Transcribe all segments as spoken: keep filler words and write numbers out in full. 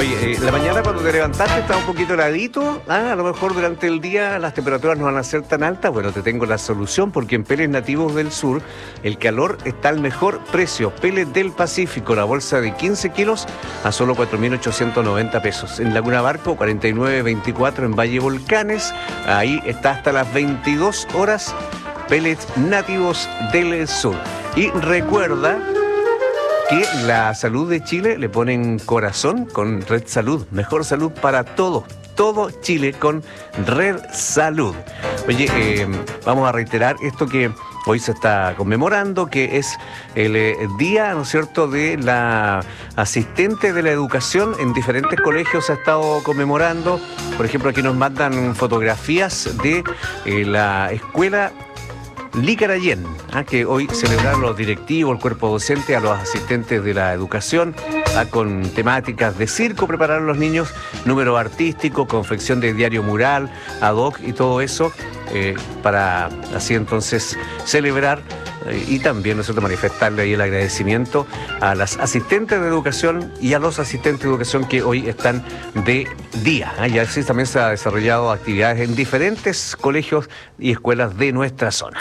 Oye, eh, la mañana cuando te levantaste estaba un poquito heladito, ah, a lo mejor durante el día las temperaturas no van a ser tan altas. Bueno, te tengo la solución porque en Pellets Nativos del Sur el calor está al mejor precio. Pellets del Pacífico, la bolsa de quince kilos a solo cuatro mil ochocientos noventa pesos. En Laguna Barco, cuarenta y nueve veinticuatro en Valle Volcanes, ahí está hasta las veintidós horas. Pellets Nativos del Sur. Y recuerda que la salud de Chile le ponen corazón con Red Salud. Mejor salud para todos. Todo Chile con Red Salud. Oye, eh, vamos a reiterar esto que hoy se está conmemorando, que es el eh, día, ¿no es cierto?, de la asistente de la educación. En diferentes colegios se ha estado conmemorando. Por ejemplo, aquí nos mandan fotografías de eh, la escuela Licarayén, ¿ah? que hoy celebraron los directivos, el cuerpo docente, a los asistentes de la educación, ¿ah? con temáticas de circo, prepararon los niños, número artístico, confección de diario mural, ad hoc y todo eso, eh, para así entonces celebrar eh, y también nosotros manifestarle ahí el agradecimiento a las asistentes de educación y a los asistentes de educación que hoy están de día. ¿ah? Y así también se han desarrollado actividades en diferentes colegios y escuelas de nuestra zona.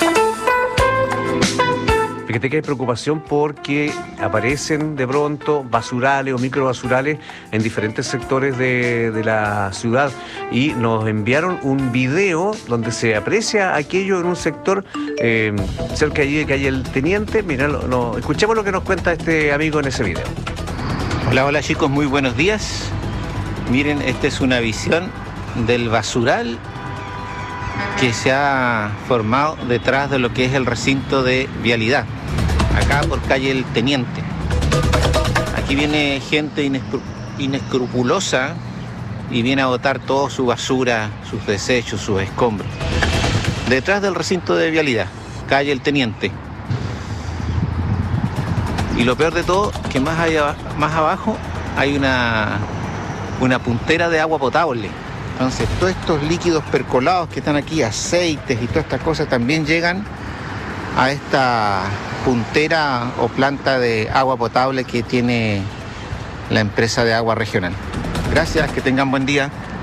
Fíjate que hay preocupación porque aparecen de pronto basurales o microbasurales en diferentes sectores de, de la ciudad y nos enviaron un video donde se aprecia aquello en un sector eh, cerca allí de calle El Teniente. Mira, lo, lo, escuchemos lo que nos cuenta este amigo en ese video. Hola, hola chicos, muy buenos días. Miren, esta es una visión del basural que se ha formado detrás de lo que es el recinto de vialidad, acá por calle El Teniente. Aquí viene gente inescru- inescrupulosa y viene a botar toda su basura, sus desechos, sus escombros, detrás del recinto de vialidad, calle El Teniente. Y lo peor de todo, que más, allá, más abajo hay una, una puntera de agua potable. Entonces, todos estos líquidos percolados que están aquí, aceites y todas estas cosas, también llegan a esta puntera o planta de agua potable que tiene la empresa de agua regional. Gracias, que tengan buen día.